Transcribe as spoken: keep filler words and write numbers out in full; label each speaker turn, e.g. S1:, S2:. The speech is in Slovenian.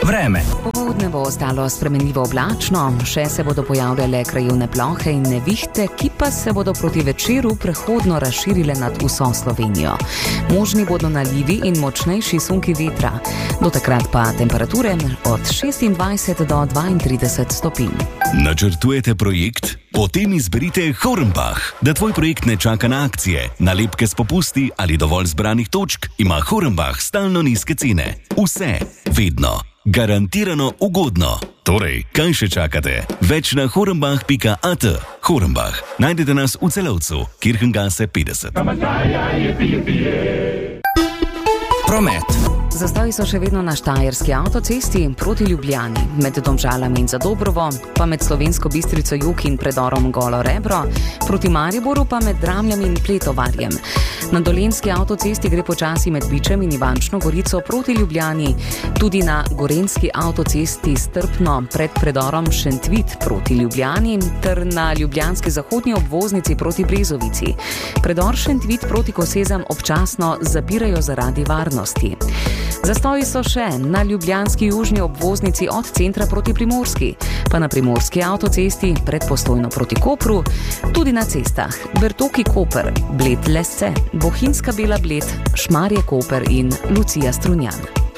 S1: Vreme.
S2: Popoldne bo ostalo spremenljivo oblačno, še se bodo pojavljale krajevne plohe in nevihte, ki pa se bodo proti večeru prehodno razširile nad vso Slovenijo. Možni bodo nalivi in močnejši sunki vetra. Do takrat pa temperature od šestindvajset do dvaintrideset stopinj.
S3: Načrtujete projekt? Potem izberite Hornbach. Da tvoj projekt ne čaka na akcije, nalepke s popusti ali dovolj zbranih točk, ima Hornbach stalno nizke cene. Vse, vedno. Garantirano ugodno. Torej, kaj še čakate? Več na hornbach pika at. Hornbach. Najdete nas v Celovcu, Kirchengase petdeset.
S1: Promet.
S2: Zastoji so še vedno na Štajerski avtocesti proti Ljubljani, med Domžalami in Zadobrovo, pa med Slovensko Bistrico jug in predorom Golo Rebro, proti Mariboru pa med Dramljem in Pletovarjem. Na Dolenjski avtocesti gre počasi med Bičem in Ivančno Gorico proti Ljubljani, tudi na Gorenjski avtocesti strpno pred predorom Šentvit proti Ljubljani ter na ljubljanski zahodnji obvoznici proti Brezovici. Predor Šentvit proti Kosezam občasno zapirajo zaradi varnosti. Zastoji so še na ljubljanski južni obvoznici od centra proti Primorski, pa na Primorski avtocesti pred Postojno proti Kopru, tudi na cestah Bertoki Koper, Bled Lesce, Bohinjska Bela Bled, Šmarje Koper in Lucija Strunjan.